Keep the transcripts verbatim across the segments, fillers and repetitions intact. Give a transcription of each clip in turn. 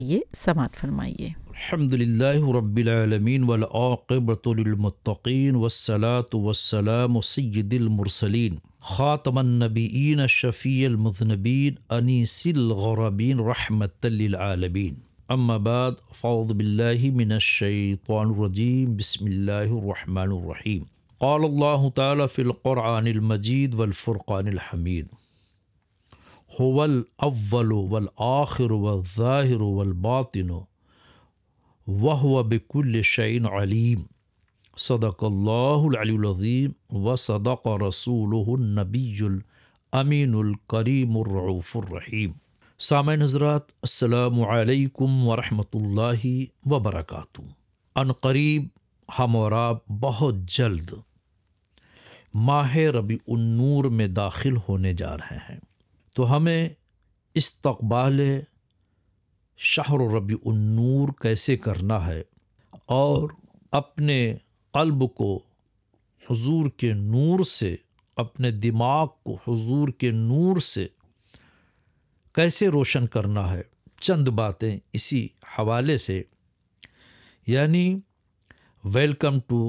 یہ سماعت فرمائیے۔ الحمدللہ رب العالمین والعاقبۃ للمتقین والصلاة والسلام سید المرسلین خاتم النبیین شفیع المذنبین انیس الغرابین رحمۃ للعالمین، اما بعد فاعوذ باللہ من الشیطان الرجیم، بسم اللہ الرحمن الرحیم۔ قال اللہ تعالی فی القرآن المجید والفرقان الحمید، هو الاول والآخر والظاہر والباطن وهو بكل شيء علیم، صدق اللہ العلی العظیم وصدق رسولہ النبی الامین الکریم الرؤوف الرحیم۔ سامعین حضرات، السلام علیکم ورحمۃ اللہ وبرکاتہ۔ ان قریب ہم اور آپ بہت جلد ماہ ربیع النور میں داخل ہونے جا رہے ہیں، تو ہمیں استقبال شہر ربیع النور کیسے کرنا ہے اور اپنے قلب کو حضور کے نور سے، اپنے دماغ کو حضور کے نور سے کیسے روشن کرنا ہے، چند باتیں اسی حوالے سے، یعنی ویلکم ٹو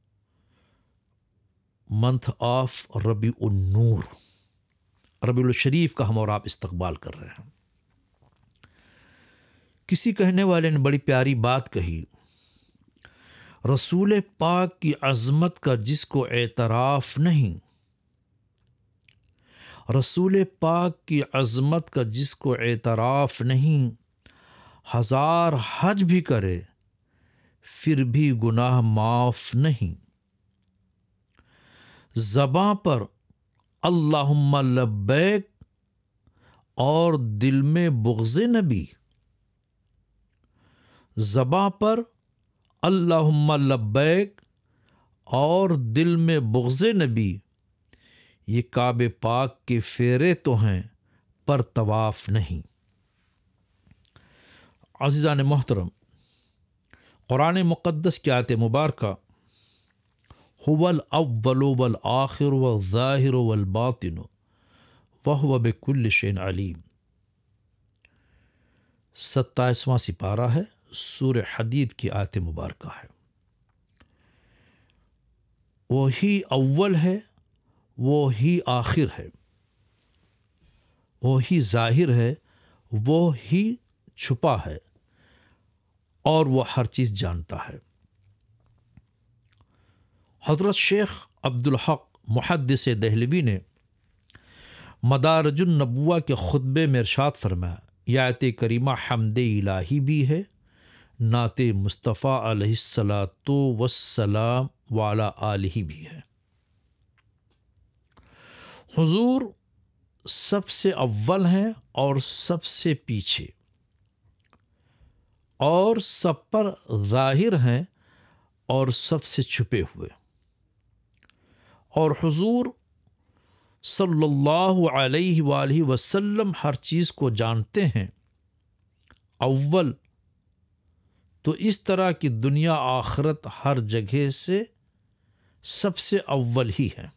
منتھ آف ربیع النور، ربیع الشریف کا ہم اور آپ استقبال کر رہے ہیں۔ کسی کہنے والے نے بڑی پیاری بات کہی، رسول پاک کی عظمت کا جس کو اعتراف نہیں، رسول پاک کی عظمت کا جس کو اعتراف نہیں، ہزار حج بھی کرے پھر بھی گناہ معاف نہیں۔ زباں پر اللہم لبیک اور دل میں بغض نبی، زباں پر اللہم لبیک اور دل میں بغض نبی، یہ کعبہ پاک کے پھیرے تو ہیں پر طواف نہیں۔ عزیزان محترم، قرآن مقدس کی آیت مبارکہ هو الاول والآخر والظاہر والباطن وهو بكل شيء علیم، ستائیسواں سپارہ ہے، سورہ حدید کی آیت مبارکہ ہے۔ وہی اول ہے، وہی آخر ہے، وہی ظاہر ہے، وہی چھپا ہے، اور وہ ہر چیز جانتا ہے۔ حضرت شیخ عبدالحق محدث دہلوی نے مدارج النبوہ کے خطبے میں ارشاد فرمایا، یہ آیت کریمہ حمد الہی بھی ہے، نعت مصطفیٰ علیہ الصلاۃ والسلام وعلی آلہ بھی ہے۔ حضور سب سے اول ہیں اور سب سے پیچھے، اور سب پر ظاہر ہیں اور سب سے چھپے ہوئے، اور حضور صلی اللہ علیہ وآلہ وسلم ہر چیز کو جانتے ہیں۔ اول تو اس طرح کی دنیا آخرت ہر جگہ سے سب سے اول ہی ہے۔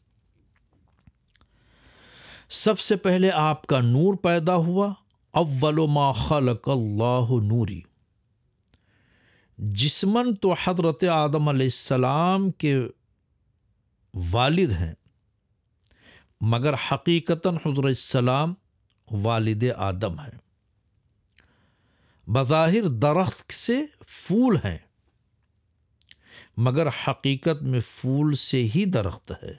سب سے پہلے آپ کا نور پیدا ہوا، اول ما خلق اللہ نوری۔ جسمن تو حضرت آدم علیہ السلام کے والد ہیں، مگر حقیقتاً حضرت السلام والد آدم ہیں۔ بظاہر درخت سے پھول ہیں، مگر حقیقت میں پھول سے ہی درخت ہے۔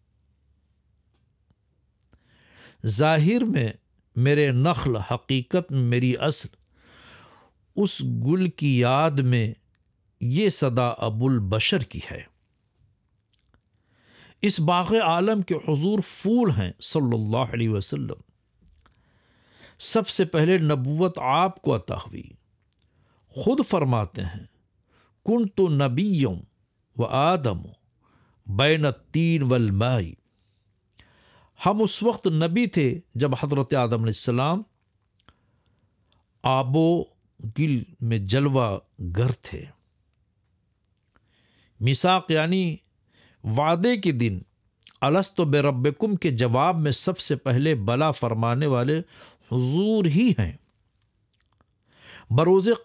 ظاہر میں میرے نخل، حقیقت میں میری اصل، اس گل کی یاد میں یہ صدا ابو البشر کی ہے۔ اس باغ عالم کے حضور پھول ہیں صلی اللہ علیہ وسلم۔ سب سے پہلے نبوت آپ کو عطا ہوئی، خود فرماتے ہیں کنت نبی و آدم بین الطین والماء، ہم اس وقت نبی تھے جب حضرت آدم علیہ السلام آب و گل میں جلوہ گر تھے۔ میثاق یعنی وعدے کے دن، الست بربکم کے جواب میں سب سے پہلے بلا فرمانے والے حضور ہی ہیں۔ بروز